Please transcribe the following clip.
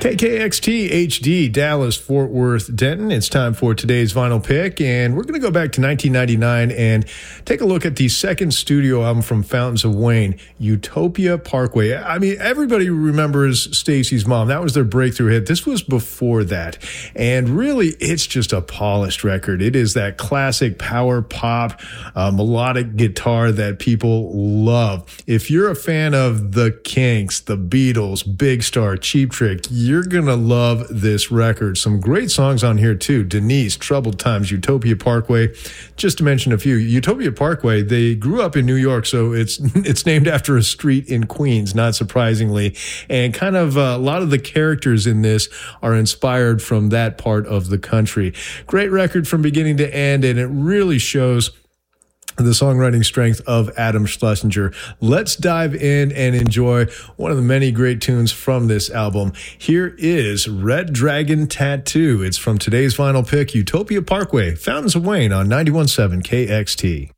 KKXT HD, Dallas, Fort Worth, Denton. It's time for today's vinyl pick, and we're going to go back to 1999 and take a look at the second studio album from Fountains of Wayne, Utopia Parkway. I mean, everybody remembers Stacy's Mom. That was their breakthrough hit. This was before that, and really, it's just a polished record. It is that classic power pop, melodic guitar that people love. If you're a fan of the Kinks, the Beatles, Big Star, Cheap Trick, you're going to love this record. Some great songs on here, too. Denise, Troubled Times, Utopia Parkway. Just to mention a few. Utopia Parkway, they grew up in New York, so it's named after a street in Queens, not surprisingly. And kind of a lot of the characters in this are inspired from that part of the country. Great record from beginning to end, and it really shows the songwriting strength of Adam Schlesinger. Let's dive in and enjoy one of the many great tunes from this album. Here is Red Dragon Tattoo. It's from today's vinyl pick, Utopia Parkway, Fountains of Wayne on 91.7 KXT.